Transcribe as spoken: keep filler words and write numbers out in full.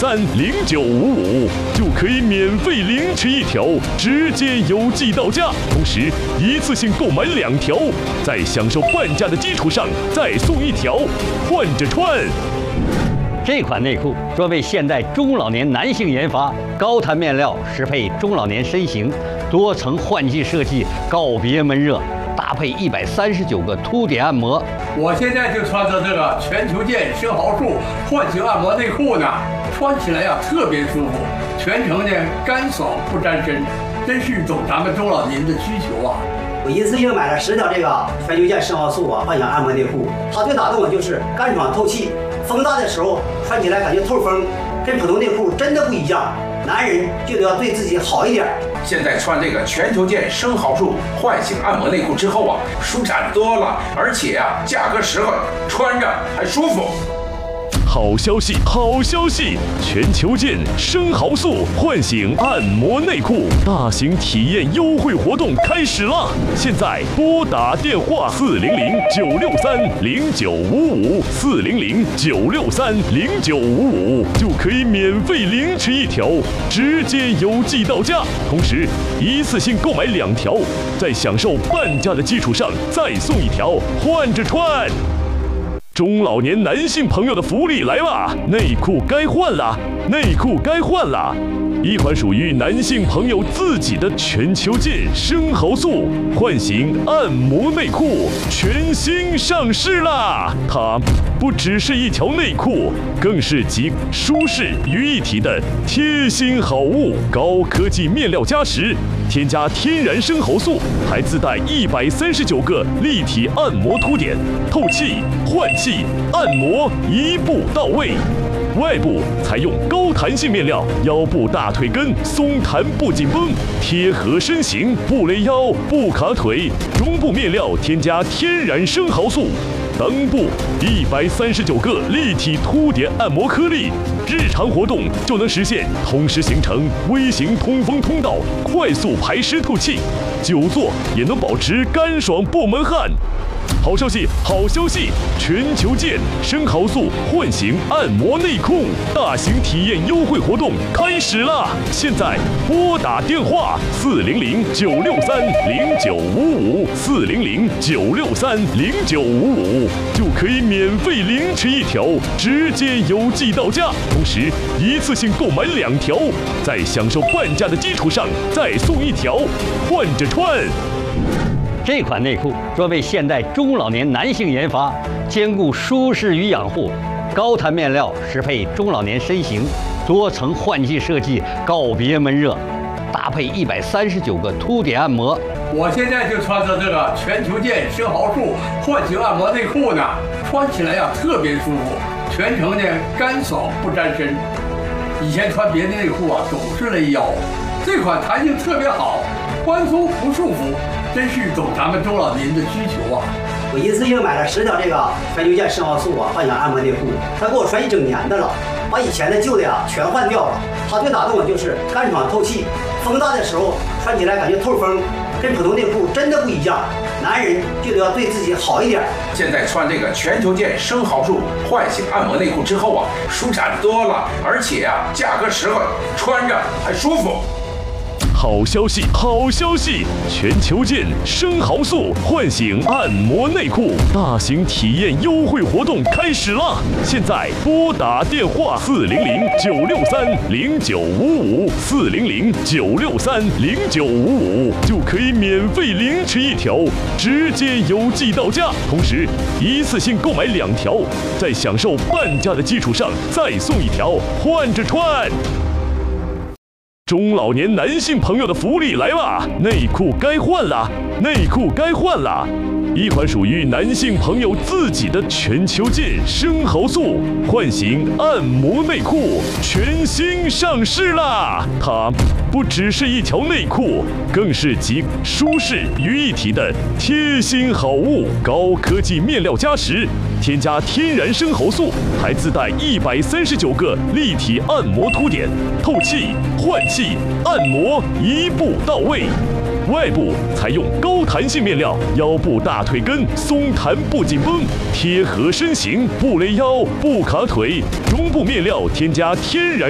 三零九五五就可以免费领取一条，直接邮寄到家。同时，一次性购买两条，在享受半价的基础上再送一条，换着穿。 这款内裤专为现代中老年男性研发，高弹面料适配中老年身形，多层换季设计，告别闷热，搭配一百三十九个凸点按摩。 我现在就穿着这个全球健生蚝素唤醒按摩内裤呢，穿起来呀特别舒服，全程呢干爽不沾身，真是懂咱们中老年的需求啊！ 我一次性买了十条这个全球健生蚝素啊幻想按摩内裤，它最打动我就是干爽透气，风大的时候穿起来感觉透风，跟普通内裤真的不一样。男人就得要对自己好一点。 现在穿这个全球健生蚝素唤醒按摩内裤之后啊，舒展多了，而且啊价格实惠，穿着还舒服。 好消息，好消息！全球健生蚝素唤醒按摩内裤大型体验优惠活动开始了！现在拨打电话四零零九六三零九五五四零零九六三零九五五就可以免费领取一条，直接邮寄到家。同时，一次性购买两条，在享受半价的基础上再送一条，换着穿。中老年男性朋友的福利来了，内裤该换了，内裤该换了。一款属于男性朋友自己的全球健生蚝素唤醒按摩内裤全新上市啦！它不只是一条内裤，更是集舒适于一体的贴心好物，高科技面料加持，添加天然生蚝素，还自带一百三十九个立体按摩凸点，透气、换气、按摩一步到位。外部采用高弹性面料，腰部大腿根松弹不紧绷，贴合身形不勒腰不卡腿。中部面料添加天然生蚝素，裆部一百三十九个立体凸点按摩颗粒，日常活动就能实现，同时形成微型通风通道，快速排湿透气，久坐也能保持干爽不闷汗。好消息，好消息！全球健生蚝素唤醒按摩内裤大型体验优惠活动开始了！现在拨打电话四零零九六三零九五五四零零九六三零九五五就可以免费领取一条，直接邮寄到家。同时，一次性购买两条，在享受半价的基础上再送一条，换着穿。 这款内裤专为现代中老年男性研发，兼顾舒适与养护，高弹面料适配中老年身形，多层换季设计，告别闷热，搭配一百三十九个凸点按摩。 我现在就穿着这个全球健生蚝素唤醒按摩内裤呢，穿起来呀特别舒服，全程呢干爽不沾身。以前穿别的内裤啊总是勒腰，这款弹性特别好，宽松不束缚。真是懂咱们中老年的需求啊！ 我一次性买了十条这个全球健生蚝素啊幻想按摩内裤，它给我穿一整年的了，把以前的旧的呀全换掉了。它最打动我就是干爽透气，风大的时候穿起来感觉透风，跟普通内裤真的不一样。男人就得要对自己好一点。 现在穿这个全球健生蚝素唤醒按摩内裤之后啊，舒展多了，而且啊价格实惠，穿着还舒服。 好消息，好消息！全球健生蚝素唤醒按摩内裤大型体验优惠活动开始了！现在拨打电话四零零九六三零九五五四零零九六三零九五五就可以免费领取一条，直接邮寄到家。同时，一次性购买两条，在享受半价的基础上再送一条，换着穿。中老年男性朋友的福利来了，内裤该换了，内裤该换了。一款属于男性朋友自己的全球健生蚝素唤醒按摩内裤全新上市啦！它不只是一条内裤，更是集舒适于一体的贴心好物，高科技面料加持，添加天然生蚝素，还自带一百三十九个立体按摩凸点，透气、换气、按摩一步到位。外部采用高弹性面料，腰部大腿根松弹不紧绷，贴合身形不勒腰不卡腿。中部面料添加天然